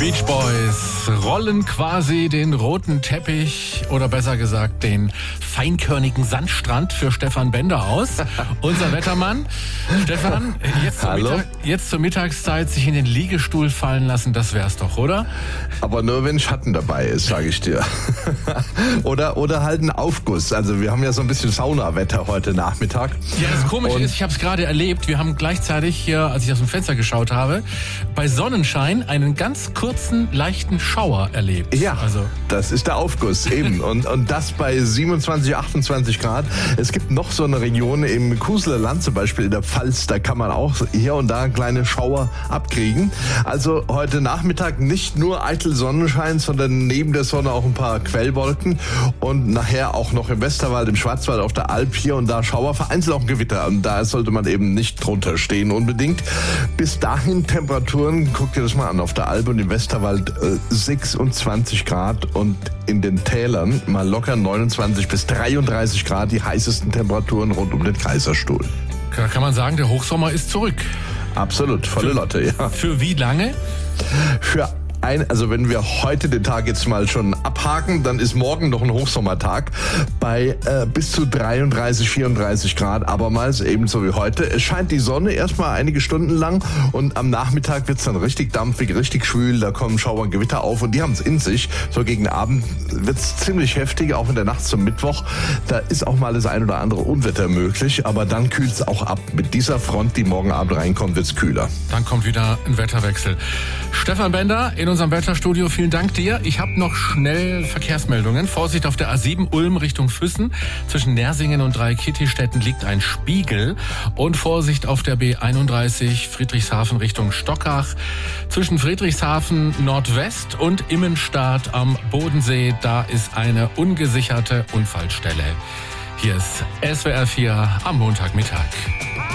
Beach Boys rollen quasi den roten Teppich oder besser gesagt den feinkörnigen Sandstrand für Stefan Bender aus. Unser Wettermann. Stefan, jetzt zur Mittagszeit sich in den Liegestuhl fallen lassen, das wär's doch, oder? Aber nur wenn Schatten dabei ist, sage ich dir. oder halt ein Aufguss. Also wir haben ja so ein bisschen Saunawetter heute Nachmittag. Ja, das Komische ist, ich habe es gerade erlebt, wir haben gleichzeitig hier, als ich aus dem Fenster geschaut habe, bei Sonnenschein einen ganz kurzen, leichten Schauer erlebt. Ja, also das ist der Aufguss eben. und das bei 27, 28 Grad. Es gibt noch so eine Region im Kuseler Land, zum Beispiel in der Pfalz, da kann man auch hier und da kleine Schauer abkriegen. Also heute Nachmittag nicht nur eitel Sonnenschein, sondern neben der Sonne auch ein paar Quellwolken und nachher auch noch im Westerwald, im Schwarzwald, auf der Alp hier und da Schauer, vereinzelt auch ein Gewitter. Und da sollte man eben nicht drunter stehen unbedingt. Bis dahin Temperaturen, guckt ihr das mal an, auf der Alp und im Westerwald 26 Grad und in den Tälern mal locker 29 bis 33 Grad, die heißesten Temperaturen rund um den Kaiserstuhl. Da kann man sagen, der Hochsommer ist zurück. Absolut, volle Lotte, ja. Für wie lange? Also wenn wir heute den Tag jetzt mal schon abhaken, dann ist morgen noch ein Hochsommertag bei bis zu 33, 34 Grad, abermals ebenso wie heute. Es scheint die Sonne erstmal einige Stunden lang und am Nachmittag wird's dann richtig dampfig, richtig schwül, da kommen Schauer und Gewitter auf und die haben es in sich. So gegen Abend wird's ziemlich heftig, auch in der Nacht zum Mittwoch. Da ist auch mal das ein oder andere Unwetter möglich, aber dann kühlt's auch ab. Mit dieser Front, die morgen Abend reinkommt, wird's kühler. Dann kommt wieder ein Wetterwechsel. Stefan Bender in unserem Wetterstudio, vielen Dank dir. Ich habe noch schnell Verkehrsmeldungen. Vorsicht auf der A7 Ulm Richtung Füssen. Zwischen Nersingen und Dreikitti-Städten liegt ein Spiegel. Und Vorsicht auf der B31 Friedrichshafen Richtung Stockach. Zwischen Friedrichshafen Nordwest und Immenstadt am Bodensee, da ist eine ungesicherte Unfallstelle. Hier ist SWR 4 am Montagmittag.